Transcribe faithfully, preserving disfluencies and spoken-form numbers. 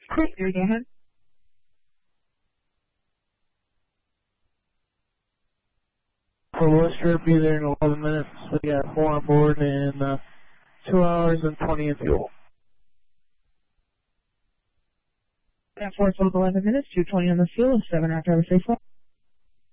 Great, there, go ahead. For Worcester, be there in eleven minutes. We got four on board and uh, two hours and twenty in fuel. That four twelve, eleven minutes, two twenty on the fuel, seven after, have a safe flight.